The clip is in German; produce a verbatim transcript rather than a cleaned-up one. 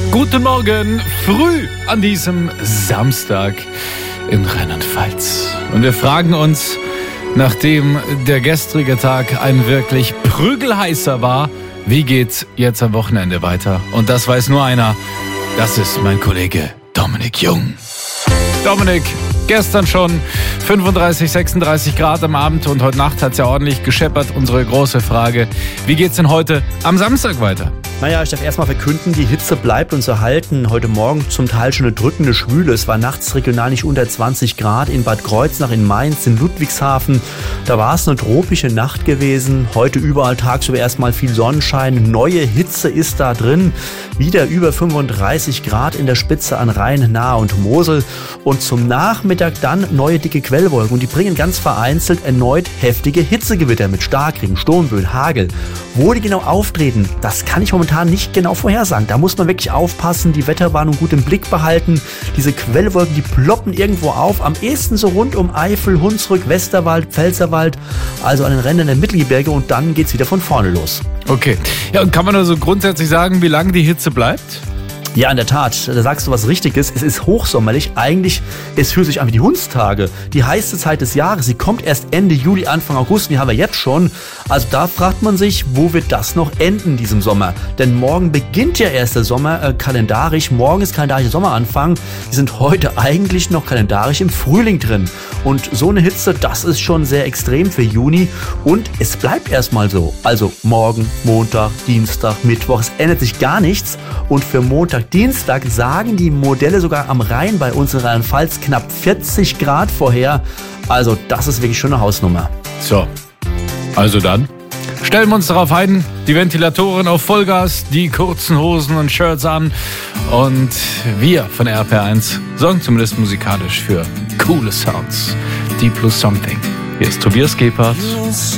Guten Morgen, früh an diesem Samstag in Rheinland-Pfalz. Und wir fragen uns, nachdem der gestrige Tag ein wirklich prügelheißer war, wie geht's jetzt am Wochenende weiter? Und das weiß nur einer, das ist mein Kollege Dominik Jung. Dominik, gestern schon fünfunddreißig, sechsunddreißig Grad am Abend und heute Nacht hat es ja ordentlich gescheppert. Unsere große Frage, wie geht's denn heute am Samstag weiter? Naja, ich darf erstmal verkünden, die Hitze bleibt uns erhalten. Heute Morgen zum Teil schon eine drückende Schwüle. Es war nachts regional nicht unter zwanzig Grad in Bad Kreuznach, in Mainz, in Ludwigshafen. Da war es eine tropische Nacht gewesen. Heute überall tagsüber erstmal viel Sonnenschein. Neue Hitze ist da drin. Wieder über fünfunddreißig Grad in der Spitze an Rhein, Nahe und Mosel. Und zum Nachmittag dann neue dicke Quellwolken. Und die bringen ganz vereinzelt erneut heftige Hitzegewitter mit Starkregen, Sturmböen, Hagel. Wo die genau auftreten, das kann ich momentan nicht genau vorhersagen. Da muss man wirklich aufpassen, die Wetterwarnung gut im Blick behalten. Diese Quellwolken, die ploppen irgendwo auf. Am ehesten so rund um Eifel, Hunsrück, Westerwald, Pfälzerwald, also an den Rändern der Mittelgebirge. Und dann geht's wieder von vorne los. Okay. Ja, und kann man also grundsätzlich sagen, wie lange die Hitze bleibt? Ja, in der Tat, da sagst du was Richtiges. Es ist hochsommerlich. Eigentlich, es fühlt sich an wie die Hundstage. Die heiße Zeit des Jahres, sie kommt erst Ende Juli, Anfang August. Die haben wir jetzt schon. Also da fragt man sich, wo wird das noch enden, diesem Sommer? Denn morgen beginnt ja erst der Sommer äh, kalendarisch. Morgen ist kalendarischer Sommeranfang. Wir sind heute eigentlich noch kalendarisch im Frühling drin. Und so eine Hitze, das ist schon sehr extrem für Juni. Und es bleibt erstmal so. Also morgen, Montag, Dienstag, Mittwoch. Es ändert sich gar nichts. Und für Montag, Dienstag sagen die Modelle sogar am Rhein bei uns in Rheinland-Pfalz knapp vierzig Grad vorher. Also das ist wirklich schon eine Hausnummer. So, also dann stellen wir uns darauf ein, die Ventilatoren auf Vollgas, die kurzen Hosen und Shirts an. Und wir von R P R eins sorgen zumindest musikalisch für coole Sounds. Deep Blue Something. Hier ist Tobias Gebhardt.